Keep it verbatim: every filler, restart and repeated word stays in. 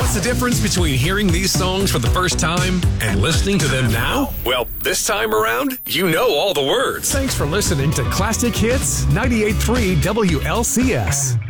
What's the difference between hearing these songs for the first time and listening to them now? Well, this time around, you know all the words. Thanks for listening to Classic Hits ninety-eight point three W L C S.